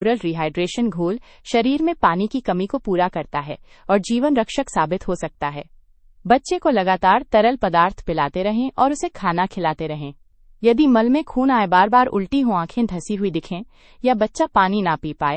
Rehydration घोल शरीर में पानी की कमी को पूरा करता है और जीवन रक्षक साबित हो सकता है। बच्चे को लगातार तरल पदार्थ पिलाते रहें और उसे खाना खिलाते रहें। यदि मल में खून आए, बार बार उल्टी हो, आंखें धंसी हुई दिखें या बच्चा पानी ना पी पाए